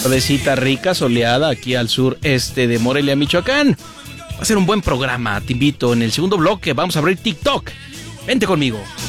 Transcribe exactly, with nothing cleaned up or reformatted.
Tardecita rica, soleada, aquí al sureste de Morelia, Michoacán. Va a ser un buen programa, te invito. En el segundo bloque vamos a abrir TikTok. Vente conmigo.